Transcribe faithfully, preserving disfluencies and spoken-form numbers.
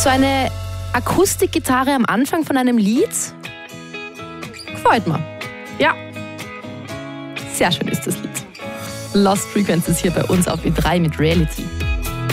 So eine Akustikgitarre am Anfang von einem Lied gefällt mir. Ja. Sehr schön ist das Lied. Lost Frequencies hier bei uns auf Ö drei mit Reality.